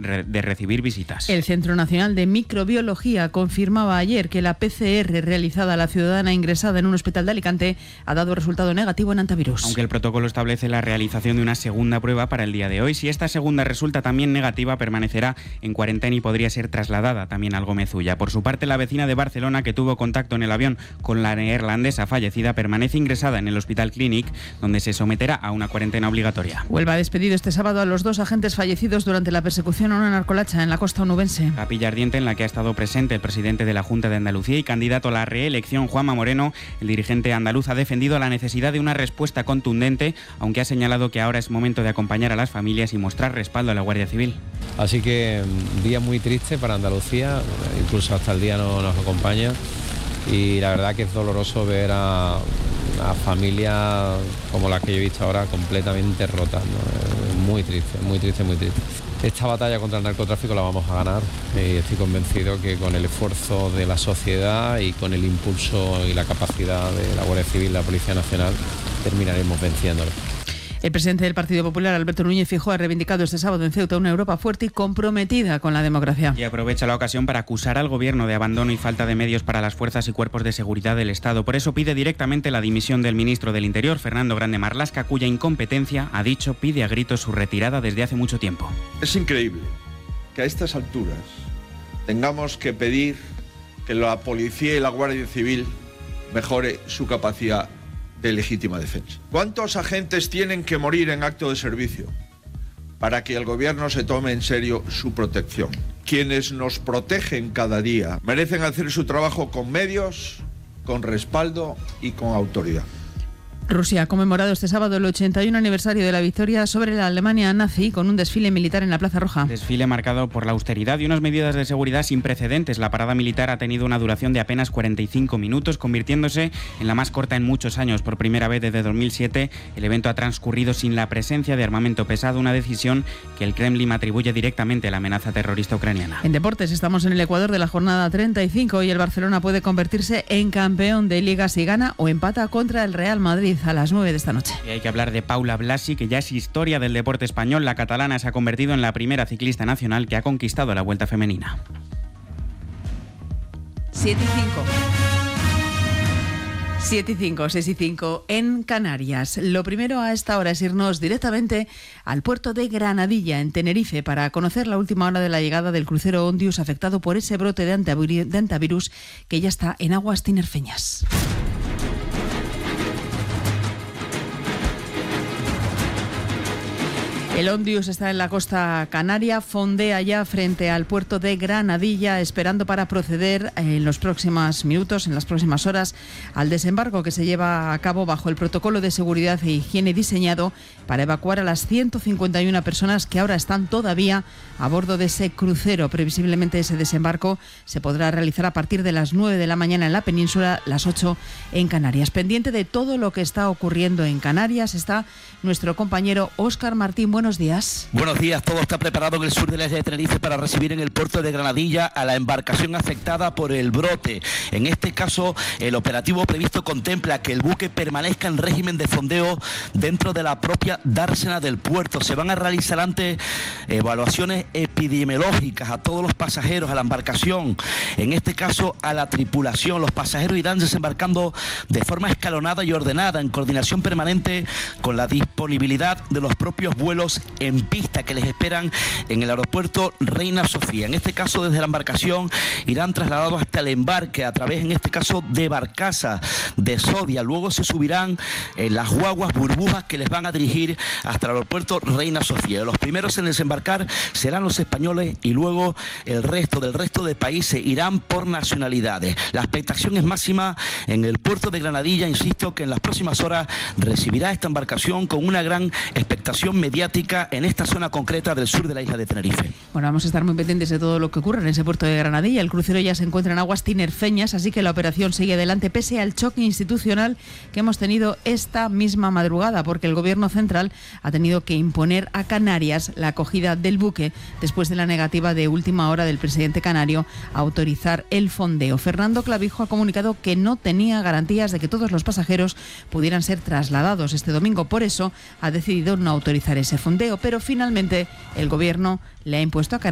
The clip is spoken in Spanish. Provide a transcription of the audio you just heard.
de recibir visitas. El Centro Nacional de Microbiología confirmaba ayer que la PCR realizada a la ciudadana ingresada en un hospital de Alicante ha dado resultado negativo en antivirus. Aunque el protocolo establece la realización de una segunda prueba para el día de hoy, si esta segunda resulta también negativa, permanecerá en cuarentena y podría ser trasladada también al Gómez Ulla. Por su parte, la vecina de Barcelona, que tuvo contacto en el avión con la neerlandesa fallecida, permanece ingresada en el Hospital Clínic, donde se someterá a una cuarentena obligatoria. Huelva ha despedido este sábado a los 2 agentes fallecidos durante la persecución a una narcolacha en la costa onubense. Capilla ardiente en la que ha estado presente el presidente de la Junta de Andalucía y candidato a la reelección, Juanma Moreno. El dirigente andaluz ha defendido la necesidad de una respuesta contundente, aunque ha señalado que ahora es momento de acompañar a las familias y mostrar respaldo a la Guardia Civil. Así que día muy triste para Andalucía, incluso hasta el día no nos acompaña, y la verdad que es doloroso ver a familias como las que yo he visto ahora completamente rotas, ¿no? Muy triste, muy triste, muy triste. Esta batalla contra el narcotráfico la vamos a ganar y estoy convencido que con el esfuerzo de la sociedad y con el impulso y la capacidad de la Guardia Civil y la Policía Nacional terminaremos venciéndolo. El presidente del Partido Popular, Alberto Núñez Feijóo, ha reivindicado este sábado en Ceuta una Europa fuerte y comprometida con la democracia. Y aprovecha la ocasión para acusar al gobierno de abandono y falta de medios para las fuerzas y cuerpos de seguridad del Estado. Por eso pide directamente la dimisión del ministro del Interior, Fernando Grande Marlaska, cuya incompetencia, ha dicho, pide a gritos su retirada desde hace mucho tiempo. Es increíble que a estas alturas tengamos que pedir que la policía y la Guardia Civil mejore su capacidad de legítima defensa. ¿Cuántos agentes tienen que morir en acto de servicio para que el gobierno se tome en serio su protección? Quienes nos protegen cada día merecen hacer su trabajo con medios, con respaldo y con autoridad. Rusia ha conmemorado este sábado el 81 aniversario de la victoria sobre la Alemania nazi con un desfile militar en la Plaza Roja. Desfile marcado por la austeridad y unas medidas de seguridad sin precedentes. La parada militar ha tenido una duración de apenas 45 minutos, convirtiéndose en la más corta en muchos años. Por primera vez desde 2007, el evento ha transcurrido sin la presencia de armamento pesado, una decisión que el Kremlin atribuye directamente a la amenaza terrorista ucraniana. En deportes, estamos en el Ecuador de la jornada 35 y el Barcelona puede convertirse en campeón de Liga si gana o empata contra el Real Madrid a las 9 de esta noche. Y hay que hablar de Paula Blasi, que ya es historia del deporte español. La catalana se ha convertido en la primera ciclista nacional que ha conquistado la Vuelta Femenina. 7 y 5, 6 y 5 en Canarias. Lo primero a esta hora es irnos directamente al puerto de Granadilla, en Tenerife, para conocer la última hora de la llegada del crucero Ondius afectado por ese brote de antivirus que ya está en aguas tinerfeñas. El Ondius está en la costa canaria, fondea ya frente al puerto de Granadilla, esperando para proceder en los próximos minutos, en las próximas horas, al desembarco que se lleva a cabo bajo el protocolo de seguridad e higiene diseñado para evacuar a las 151 personas que ahora están todavía a bordo de ese crucero. Previsiblemente ese desembarco se podrá realizar a partir de las 9 de la mañana en la península, las 8 en Canarias. Pendiente de todo lo que está ocurriendo en Canarias está nuestro compañero Óscar Martín. Buenos días. Buenos días. Todo está preparado en el sur de la isla de Tenerife para recibir en el puerto de Granadilla a la embarcación afectada por el brote. En este caso, el operativo previsto contempla que el buque permanezca en régimen de fondeo dentro de la propia dársena del puerto. Se van a realizar antes evaluaciones epidemiológicas a todos los pasajeros, a la embarcación, en este caso a la tripulación. Los pasajeros irán desembarcando de forma escalonada y ordenada, en coordinación permanente con la disponibilidad de los propios vuelos en pista que les esperan en el aeropuerto Reina Sofía. En este caso, desde la embarcación irán trasladados hasta el embarque a través, en este caso, de barcaza de Sodia. Luego se subirán en las guaguas burbujas que les van a dirigir hasta el aeropuerto Reina Sofía. Los primeros en desembarcar serán los españoles y luego el resto de países irán por nacionalidades. La expectación es máxima en el puerto de Granadilla. Insisto que en las próximas horas recibirá esta embarcación con una gran expectación mediática en esta zona concreta del sur de la isla de Tenerife. Bueno, vamos a estar muy pendientes de todo lo que ocurre en ese puerto de Granadilla. El crucero ya se encuentra en aguas tinerfeñas, así que la operación sigue adelante pese al choque institucional que hemos tenido esta misma madrugada, porque el Gobierno central ha tenido que imponer a Canarias la acogida del buque después de la negativa de última hora del presidente canario a autorizar el fondeo. Fernando Clavijo ha comunicado que no tenía garantías de que todos los pasajeros pudieran ser trasladados este domingo. Por eso ha decidido no autorizar ese fondeo, pero finalmente el Gobierno le ha impuesto a Canarias